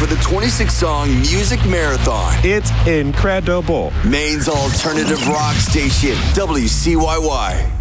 the 26-song Music Marathon. It's incredible. Maine's alternative rock station, WCYY.